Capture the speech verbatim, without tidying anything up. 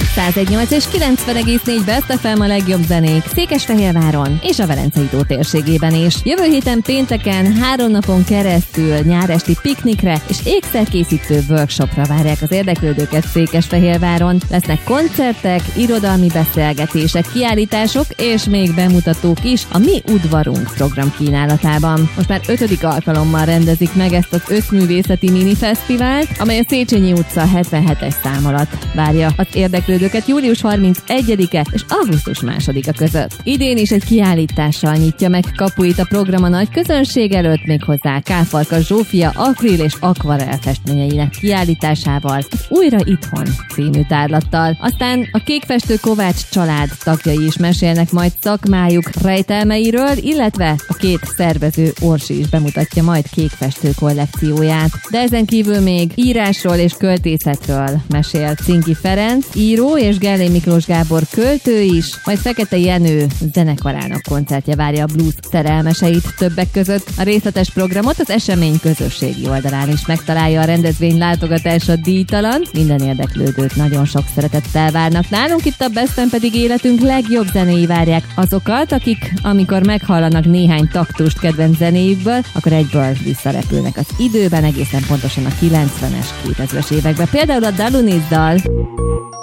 száz egy nyolc és kilencven egész négy Best ef em a legjobb zenék Székesfehérváron és a Velencei-tó térségében is. Jövő héten pénteken három napon keresztül nyáresti piknikre és ékszerkészítő workshopra várják az érdeklődőket Székesfehérváron. Lesznek koncertek, irodalmi beszélgetések, kiállítások és még bemutatók is a Mi Udvarunk program kínálatában. Most már ötödik alkalommal rendezik meg ezt az összművészeti minifesztivált, amely a Széchenyi utca hetvenhetes szám alatt várja az érdeklődőket július harmincegyedike és augusztus másodika között. Idén is egy kiállítással nyitja meg kapuit a program a nagy közönség előtt, méghozzá K. Zsófia akril és akvarell festményeinek kiállításával, az Újra Itthon című tárlattal. Aztán a Kékfestő Kovács család tagjai is mesélnek majd szakmájuk rejtelmeiről, illetve a két szervező Orsi is bemutatja majd kékfestő kollekcióját. De ezen kívül még írásról és költészetről mesél Cinki Ferenc, író, és Gellé Miklós Gábor költő is, majd Fekete Jenő zenekarának koncertje várja a blues szerelmeseit többek között. A részletes programot az esemény közösségi oldalán is megtalálja. A rendezvény látogatása díjtalan, minden érdeklődőt nagyon sok szeretettel várnak. Nálunk itt a Besten pedig életünk legjobb zenéi várják azokat, akik amikor meghallanak néhány taktust kedvenc zenéjükből, akkor egyből visszarepülnek az időben, egészen pontosan a kilencvenes, kétezres években. Például a Dalunis dal